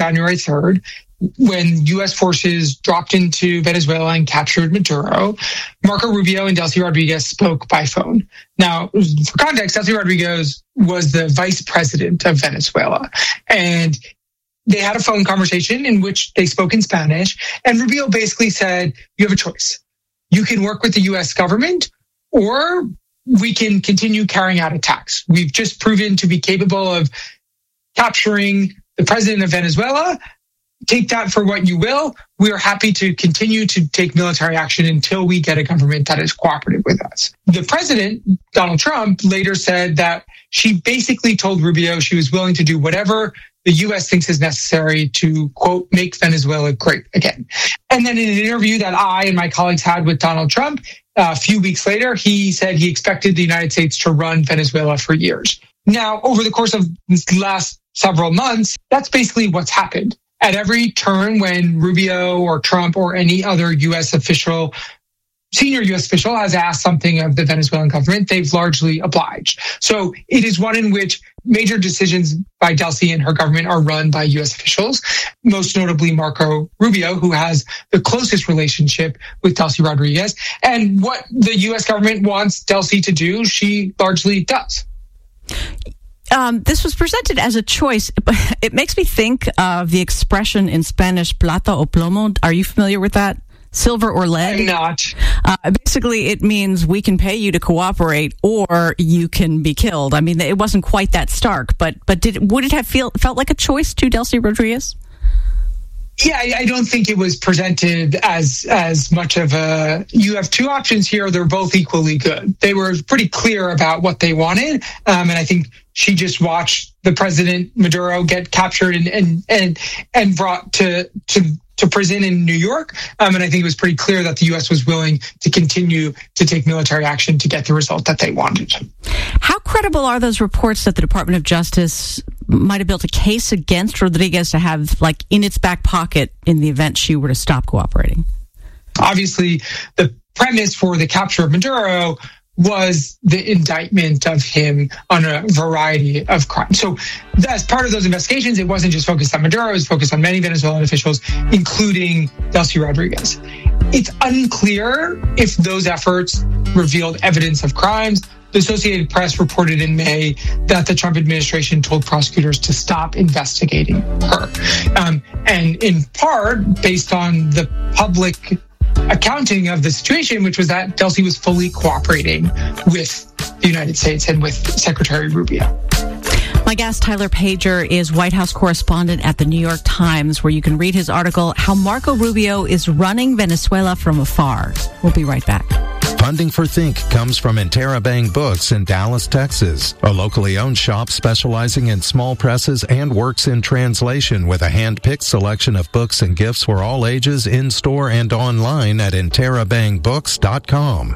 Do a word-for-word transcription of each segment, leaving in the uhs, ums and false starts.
January third, when U S forces dropped into Venezuela and captured Maduro, Marco Rubio and Delcy Rodriguez spoke by phone. Now, for context, Delcy Rodriguez was the vice president of Venezuela, and they had a phone conversation in which they spoke in Spanish, and Rubio basically said, you have a choice. You can work with the U S government, or we can continue carrying out attacks. We've just proven to be capable of capturing the president of Venezuela. Take that for what you will. We are happy to continue to take military action until we get a government that is cooperative with us. The president, Donald Trump, later said that she basically told Rubio she was willing to do whatever the U S thinks is necessary to, quote, make Venezuela great again. And then in an interview that I and my colleagues had with Donald Trump, uh, a few weeks later, he said he expected the United States to run Venezuela for years. Now, over the course of the last several months, that's basically what's happened. At every turn when Rubio or Trump or any other U S official, senior U S official has asked something of the Venezuelan government, they've largely obliged. So it is one in which major decisions by Delcy and her government are run by U S officials, most notably Marco Rubio, who has the closest relationship with Delcy Rodriguez. And what the U S government wants Delcy to do, she largely does. Um, this was presented as a choice. It makes me think of the expression in Spanish, plata o plomo. Are you familiar with that? Silver or lead? I'm not. Uh, basically, it means we can pay you to cooperate, or you can be killed. I mean, it wasn't quite that stark, but but did would it have feel, felt like a choice to Delcy Rodriguez? Yeah, I don't think it was presented as as much of a, you have two options here, they're both equally good. They were pretty clear about what they wanted, um, and I think she just watched the president, Maduro, get captured and and and, and brought to, to to prison in New York, um, and I think it was pretty clear that the U S was willing to continue to take military action to get the result that they wanted. How credible are those reports that the Department of Justice might have built a case against Rodriguez to have, like, in its back pocket in the event she were to stop cooperating? Obviously, the premise for the capture of Maduro was the indictment of him on a variety of crimes. So as part of those investigations, it wasn't just focused on Maduro, it was focused on many Venezuelan officials, including Delcy Rodriguez. It's unclear if those efforts revealed evidence of crimes. The Associated Press reported in May that the Trump administration told prosecutors to stop investigating her. Um, and in part, based on the public accounting of the situation, which was that Delcy was fully cooperating with the United States and with Secretary Rubio. My guest, Tyler Pager, is White House correspondent at the New York Times, where you can read his article, How Marco Rubio is Running Venezuela from Afar. We'll be right back. Funding for Think comes from Interabang Books in Dallas, Texas, a locally owned shop specializing in small presses and works in translation with a hand-picked selection of books and gifts for all ages in-store and online at interabang books dot com.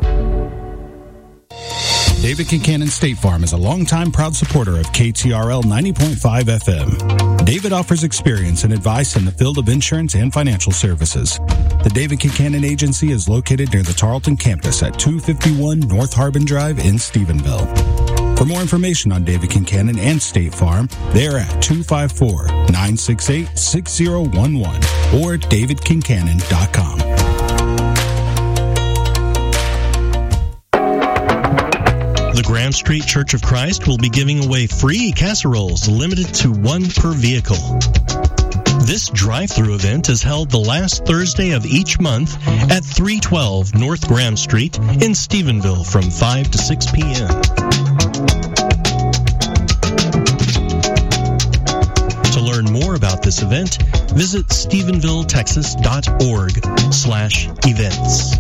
David Kincannon State Farm is a longtime proud supporter of K T R L ninety point five F M. David offers experience and advice in the field of insurance and financial services. The David Kincannon Agency is located near the Tarleton campus at two fifty-one North Harbin Drive in Stephenville. For more information on David Kincannon and State Farm, they are at two five four, nine six eight, six zero one one or david kincannon dot com. The Grand Street Church of Christ will be giving away free casseroles limited to one per vehicle. This drive-through event is held the last Thursday of each month at three twelve North Graham Street in Stephenville from five to six p.m. To learn more about this event, visit stephenville texas dot org slash events.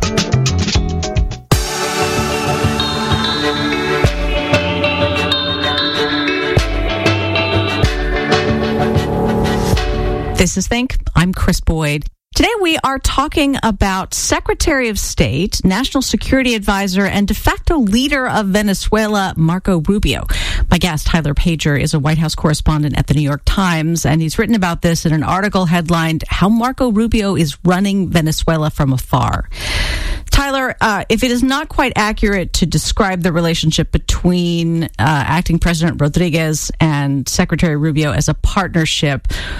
This is Think. I'm Chris Boyd. Today we are talking about Secretary of State, National Security Advisor, and de facto leader of Venezuela, Marco Rubio. My guest, Tyler Pager, is a White House correspondent at the New York Times, and he's written about this in an article headlined, How Marco Rubio is Running Venezuela from Afar. Tyler, uh, if it is not quite accurate to describe the relationship between uh, acting President Rodriguez and Secretary Rubio as a partnership,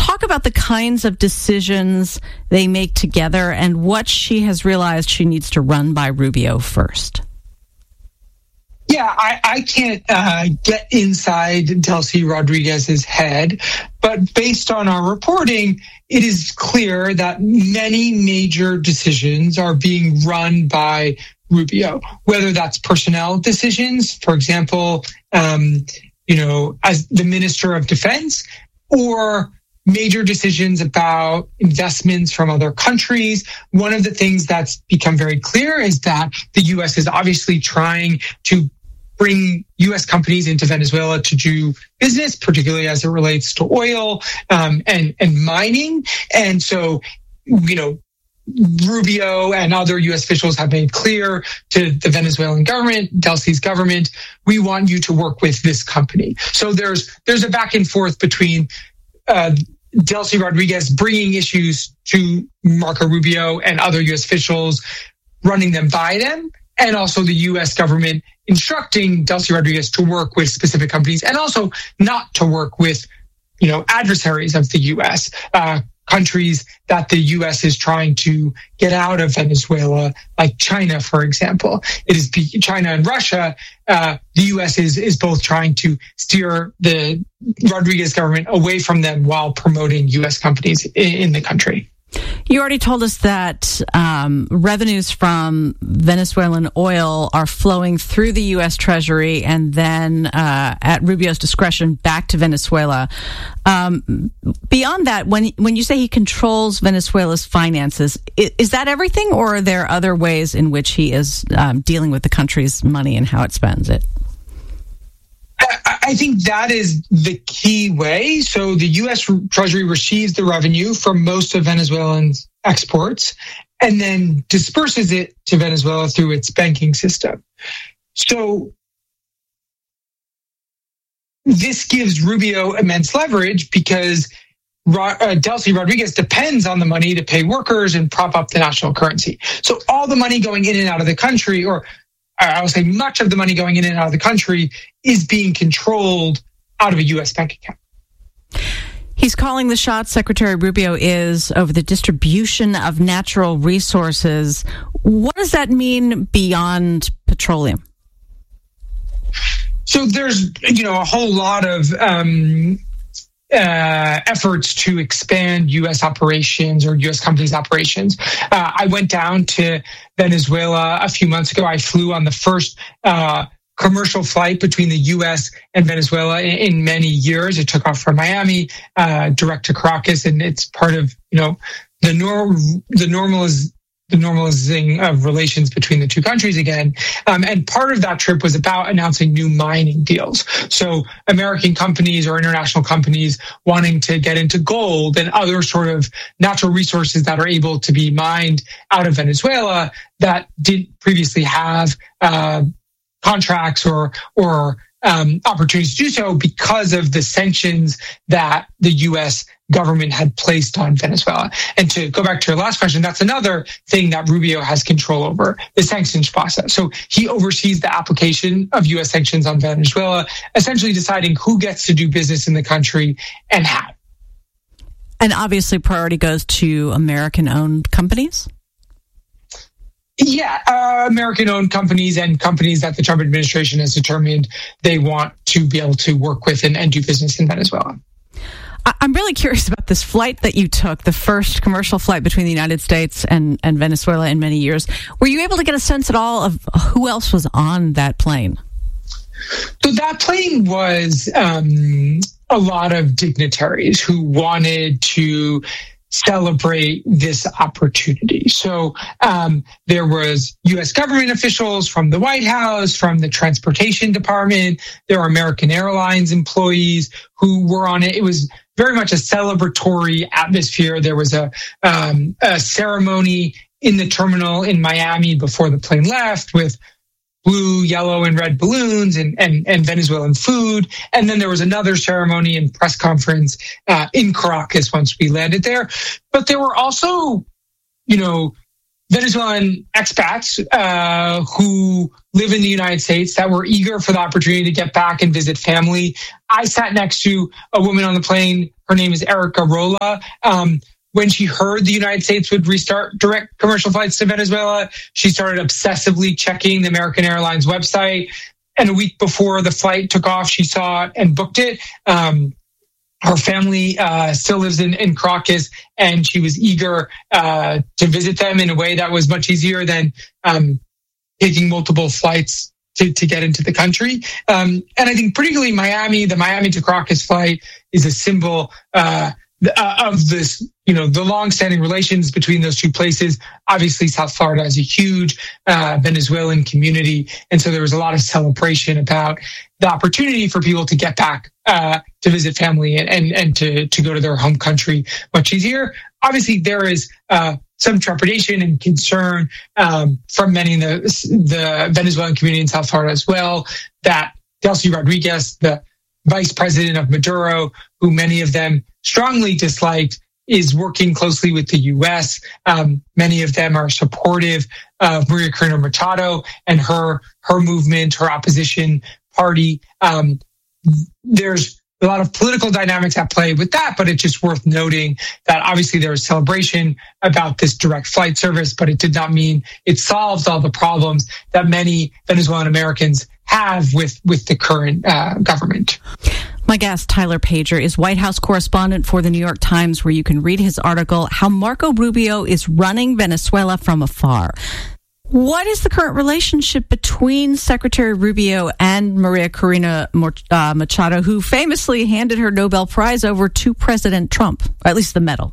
talk about the kinds of decisions they make together and what she has realized she needs to run by Rubio first? Yeah, I, I can't uh, get inside Delcy Rodriguez's head, but based on our reporting, it is clear that many major decisions are being run by Rubio, whether that's personnel decisions, for example, um, you know, as the Minister of Defense, or major decisions about investments from other countries. One of the things that's become very clear is that the U S is obviously trying to bring U S companies into Venezuela to do business, particularly as it relates to oil um, and, and mining. And so, you know, Rubio and other U S officials have made clear to the Venezuelan government, Delcy's government, we want you to work with this company. So there's there's a back and forth between uh, Delcy Rodriguez bringing issues to Marco Rubio and other U S officials, running them by them, and also the U S government instructing Delcy Rodriguez to work with specific companies and also not to work with, you know, adversaries of the U S, uh, countries that the U S is trying to get out of Venezuela, like China, for example. It is China and Russia. Uh, the U S is, is both trying to steer the Rodriguez government away from them while promoting U S companies in, in the country. You already told us that um, revenues from Venezuelan oil are flowing through the U S Treasury and then, uh, at Rubio's discretion, back to Venezuela. Um, beyond that, when when you say he controls Venezuela's finances, is, is that everything, or are there other ways in which he is um, dealing with the country's money and how it spends it? I think that is the key way. So the U S Treasury receives the revenue from most of Venezuelan's exports and then disperses it to Venezuela through its banking system. So this gives Rubio immense leverage because uh, Delcy Rodriguez depends on the money to pay workers and prop up the national currency. So all the money going in and out of the country, or I would say much of the money going in and out of the country, is being controlled out of a U S bank account. He's calling the shots, Secretary Rubio is, over the distribution of natural resources. What does that mean beyond petroleum? So there's, you know, a whole lot of um, uh, efforts to expand U S operations or U S companies' operations. Uh, I went down to Venezuela a few months ago. I flew on the first uh, commercial flight between the U S and Venezuela in, in many years. It took off from Miami, uh, direct to Caracas, and it's part of, you know, the norm, the normal is the normalizing of relations between the two countries again. Um, and part of that trip was about announcing new mining deals. So American companies or international companies wanting to get into gold and other sort of natural resources that are able to be mined out of Venezuela that didn't previously have uh, contracts or or um, opportunities to do so because of the sanctions that the U S government had placed on Venezuela. And to go back to your last question, that's another thing that Rubio has control over, the sanctions process. So he oversees the application of U S sanctions on Venezuela, essentially deciding who gets to do business in the country and how. And obviously priority goes to American-owned companies? Yeah, uh, American-owned companies and companies that the Trump administration has determined they want to be able to work with and, and do business in Venezuela. I'm really curious about this flight that you took, the first commercial flight between the United States and, and Venezuela in many years. Were you able to get a sense at all of who else was on that plane? So that plane was um, a lot of dignitaries who wanted to celebrate this opportunity. So um, there was U S government officials from the White House, from the Transportation Department. There were American Airlines employees who were on it. It was very much a celebratory atmosphere. There was a, um, a ceremony in the terminal in Miami before the plane left with blue, yellow, and red balloons and, and, and Venezuelan food. And then there was another ceremony and press conference uh, in Caracas once we landed there. But there were also, you know, Venezuelan expats uh, who live in the United States that were eager for the opportunity to get back and visit family. I sat next to a woman on the plane. Her name is Erica Rolla. Um, when she heard the United States would restart direct commercial flights to Venezuela, she started obsessively checking the American Airlines website. And a week before the flight took off, she saw it and booked it. Um, her family uh, still lives in, in Caracas, and she was eager uh, to visit them in a way that was much easier than um, taking multiple flights to, to get into the country. Um, and I think particularly Miami, the Miami to Caracas flight is a symbol uh, of this, you know, the long-standing relations between those two places. Obviously, South Florida has a huge uh, Venezuelan community, and so there was a lot of celebration about the opportunity for people to get back uh, to visit family and, and, and to, to go to their home country much easier. Obviously, there is uh, some trepidation and concern um, from many in the, the Venezuelan community in South Florida as well, that Delcy Rodriguez, the vice president of Maduro, who many of them strongly disliked, is working closely with the U S. Um, many of them are supportive of Maria Corina Machado and her her movement, her opposition party. Um, there's a lot of political dynamics at play with that, but it's just worth noting that obviously there was celebration about this direct flight service, but it did not mean it solves all the problems that many Venezuelan Americans have with, with the current uh, government. My guest, Tyler Pager, is White House correspondent for the New York Times, where you can read his article, How Marco Rubio is Running Venezuela from Afar. What is the current relationship between Secretary Rubio and Maria Corina uh, Machado, who famously handed her Nobel Prize over to President Trump, or at least the medal?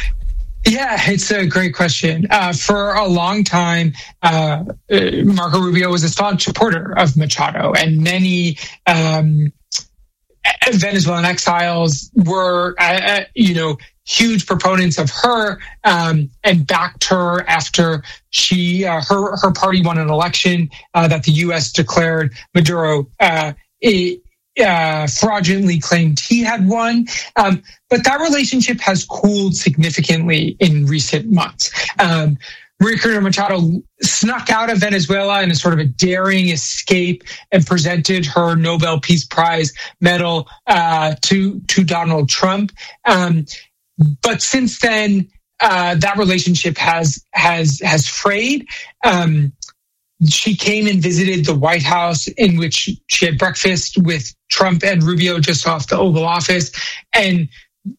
Yeah, it's a great question. Uh, for a long time, uh, Marco Rubio was a staunch supporter of Machado, and many um, Venezuelan exiles were, uh, you know, huge proponents of her um, and backed her after she uh, her her party won an election uh, that the U S declared Maduro uh, it, uh, fraudulently claimed he had won. Um, but that relationship has cooled significantly in recent months. Um, Maria Corina Machado snuck out of Venezuela in a sort of a daring escape and presented her Nobel Peace Prize medal uh, to to Donald Trump. Um, but since then, uh, that relationship has has has frayed. Um, she came and visited the White House, in which she had breakfast with Trump and Rubio just off the Oval Office, and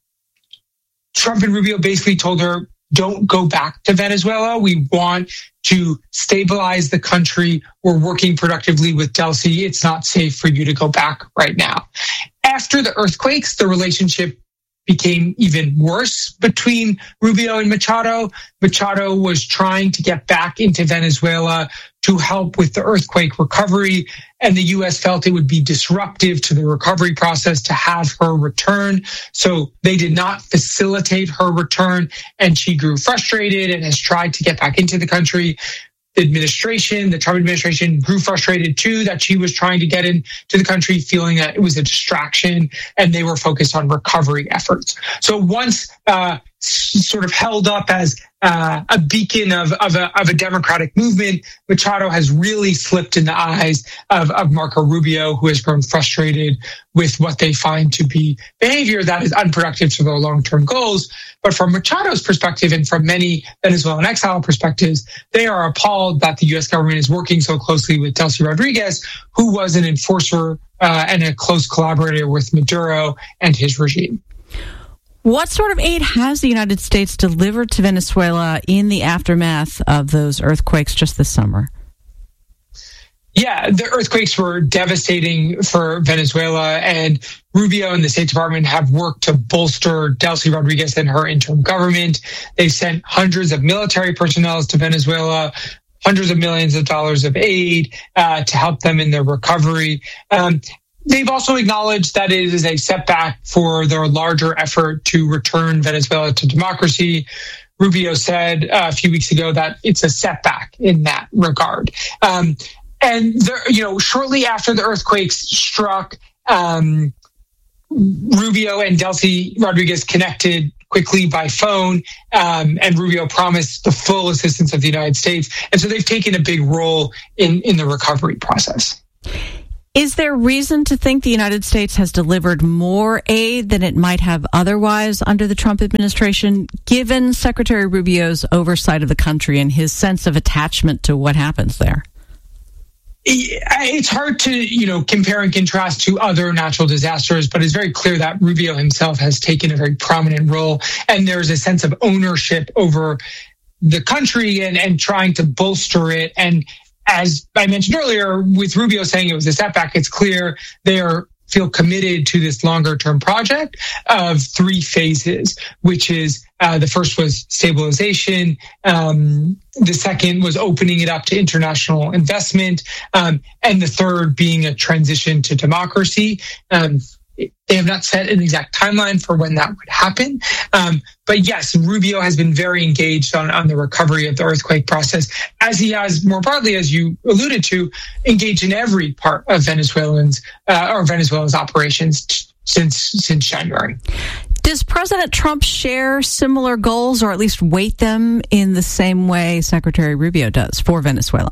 Trump and Rubio basically told her, don't go back to Venezuela. We want to stabilize the country. We're working productively with Delcy. It's not safe for you to go back right now. After the earthquakes, the relationship became even worse between Rubio and Machado. Machado was trying to get back into Venezuela to help with the earthquake recovery, and the U S felt it would be disruptive to the recovery process to have her return. So they did not facilitate her return, and she grew frustrated and has tried to get back into the country. The administration, the Trump administration, grew frustrated too that she was trying to get into the country, feeling that it was a distraction, and they were focused on recovery efforts. So once uh, sort of held up as uh, a beacon of, of, a, of a democratic movement, Machado has really slipped in the eyes of, of Marco Rubio, who has grown frustrated with what they find to be behavior that is unproductive to their long-term goals. But from Machado's perspective, and from many Venezuelan exile perspectives, they are appalled that the U S government is working so closely with Delcy Rodriguez, who was an enforcer uh, and a close collaborator with Maduro and his regime. What sort of aid has the United States delivered to Venezuela in the aftermath of those earthquakes just this summer? Yeah, the earthquakes were devastating for Venezuela, and Rubio and the State Department have worked to bolster Delcy Rodriguez and her interim government. They've sent hundreds of military personnel to Venezuela, hundreds of millions of dollars of aid uh, to help them in their recovery. Um, They've also acknowledged that it is a setback for their larger effort to return Venezuela to democracy. Rubio said uh, a few weeks ago that it's a setback in that regard. Um, and, there, you know, shortly after the earthquakes struck, um, Rubio and Delcy Rodriguez connected quickly by phone, um, and Rubio promised the full assistance of the United States. And so they've taken a big role in, in the recovery process. Is there reason to think the United States has delivered more aid than it might have otherwise under the Trump administration, given Secretary Rubio's oversight of the country and his sense of attachment to what happens there? It's hard to, you know, compare and contrast to other natural disasters, but it's very clear that Rubio himself has taken a very prominent role, and there's a sense of ownership over the country and, and trying to bolster it. And as I mentioned earlier, with Rubio saying it was a setback, it's clear they are feel committed to this longer-term project of three phases, which is uh, the first was stabilization, um, the second was opening it up to international investment, um, and the third being a transition to democracy. Um, They have not set an exact timeline for when that would happen. Um, but yes, Rubio has been very engaged on, on the recovery of the earthquake process, as he has more broadly, as you alluded to, engaged in every part of Venezuelans uh, or Venezuela's operations t- since since January. Does President Trump share similar goals, or at least weight them in the same way Secretary Rubio does for Venezuela?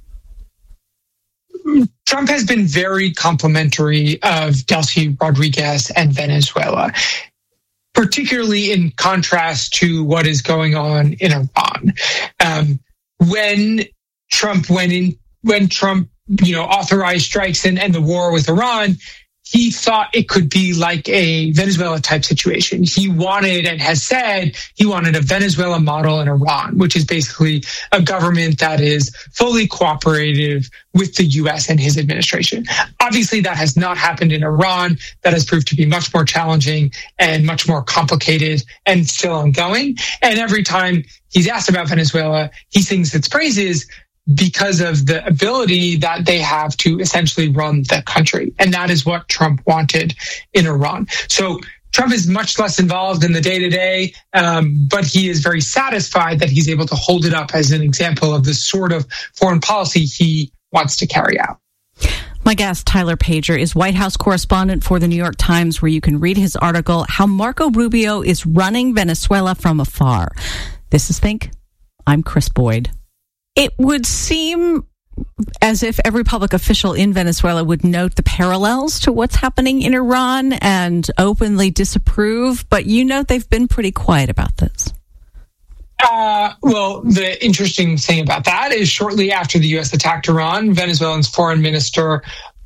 Trump has been very complimentary of Delcy Rodriguez and Venezuela, particularly in contrast to what is going on in Iran. Um, when Trump went in, when Trump, you know, authorized strikes and, and the war with Iran, he thought it could be like a Venezuela type situation. He wanted and has said he wanted a Venezuela model in Iran, which is basically a government that is fully cooperative with the U S and his administration. Obviously, that has not happened in Iran. That has proved to be much more challenging and much more complicated and still ongoing. And every time he's asked about Venezuela, he sings its praises because of the ability that they have to essentially run the country. And that is what Trump wanted in Iran. So Trump is much less involved in the day-to-day, um, but he is very satisfied that he's able to hold it up as an example of the sort of foreign policy he wants to carry out. My guest, Tyler Pager, is White House correspondent for the New York Times, where you can read his article, How Marco Rubio is Running Venezuela from Afar. This is Think. I'm Chris Boyd. It would seem as if every public official in Venezuela would note the parallels to what's happening in Iran and openly disapprove, but you note they've been pretty quiet about this. Uh, well, the interesting thing about that is shortly after the U S attacked Iran, Venezuela's foreign minister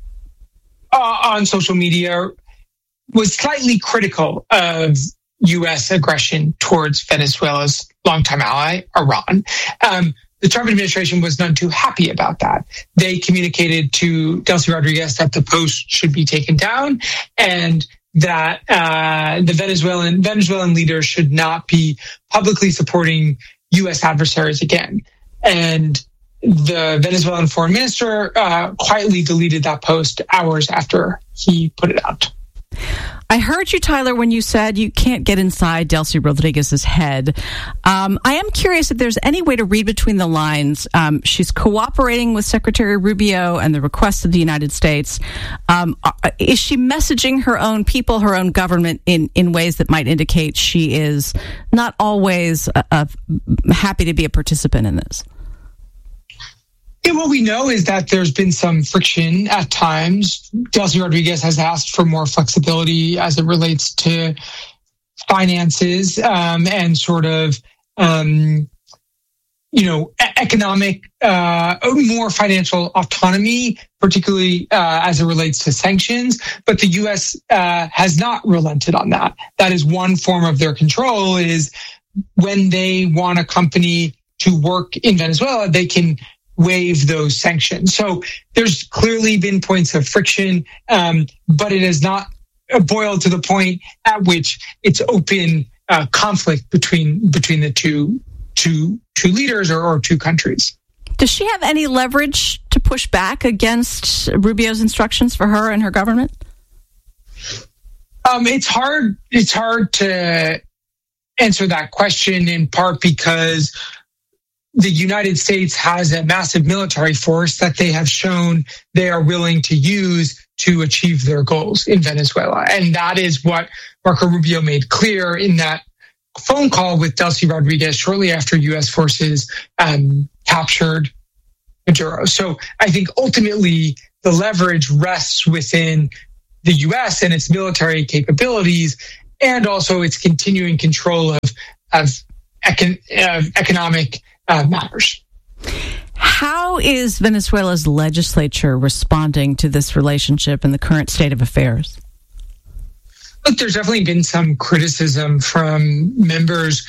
uh, on social media was slightly critical of U S aggression towards Venezuela's longtime ally, Iran. Um, The Trump administration was none too happy about that. They communicated to Delcy Rodriguez that the post should be taken down and that uh, the Venezuelan Venezuelan leaders should not be publicly supporting U S adversaries again. And the Venezuelan foreign minister uh, quietly deleted that post hours after he put it out. I heard you, Tyler, when you said you can't get inside Delcy Rodriguez's head. Um, I am curious if there's any way to read between the lines. Um, she's cooperating with Secretary Rubio and the request of the United States. Um, is she messaging her own people, her own government in, in ways that might indicate she is not always uh, uh, happy to be a participant in this? Yeah, what we know is that there's been some friction at times. Delcy Rodriguez has asked for more flexibility as it relates to finances um, and sort of, um, you know, economic, uh, more financial autonomy, particularly uh, as it relates to sanctions. But the U S uh, has not relented on that. That is one form of their control, is when they want a company to work in Venezuela, they can waive those sanctions. So there's clearly been points of friction, um, but it has not boiled to the point at which it's open uh, conflict between between the two two two leaders or, or two countries. Does she have any leverage to push back against Rubio's instructions for her and her government? Um, it's hard. It's hard to answer that question, in part because the United States has a massive military force that they have shown they are willing to use to achieve their goals in Venezuela. And that is what Marco Rubio made clear in that phone call with Delcy Rodriguez shortly after U S forces um, captured Maduro. So I think ultimately the leverage rests within the U S and its military capabilities, and also its continuing control of, of, econ, uh, economic uh, matters. How is Venezuela's legislature responding to this relationship and the current state of affairs? Look, there's definitely been some criticism from members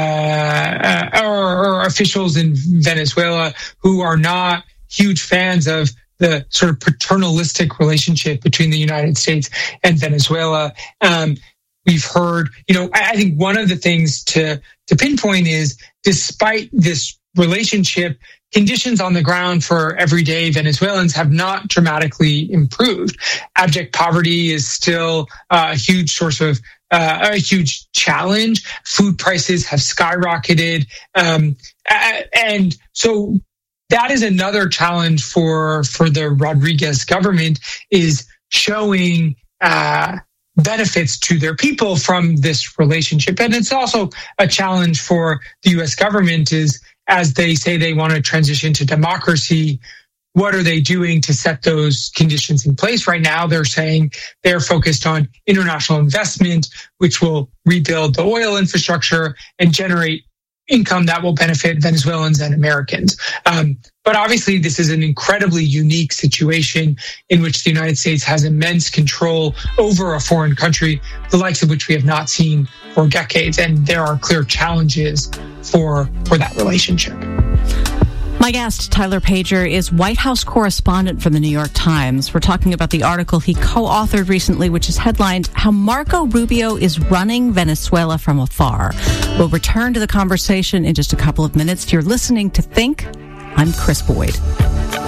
uh, or, or officials in Venezuela who are not huge fans of the sort of paternalistic relationship between the United States and Venezuela. Um, we've heard, you know, I think one of the things to, to pinpoint is, despite this relationship, conditions on the ground for everyday Venezuelans have not dramatically improved. Abject poverty is still a huge source of uh, a huge challenge. Food prices have skyrocketed. Um, and so that is another challenge for, for the Rodriguez government, is showing uh, benefits to their people from this relationship. And it's also a challenge for the U S government, is, as they say they want to transition to democracy, what are they doing to set those conditions in place? Right now, they're saying they're focused on international investment, which will rebuild the oil infrastructure and generate income that will benefit Venezuelans and Americans. Um, but obviously, this is an incredibly unique situation in which the United States has immense control over a foreign country, the likes of which we have not seen for decades. And there are clear challenges for, for that relationship. My guest, Tyler Pager, is White House correspondent for the New York Times. We're talking about the article he co-authored recently, which is headlined, How Marco Rubio is Running Venezuela from Afar. We'll return to the conversation in just a couple of minutes. You're listening to Think. I'm Chris Boyd.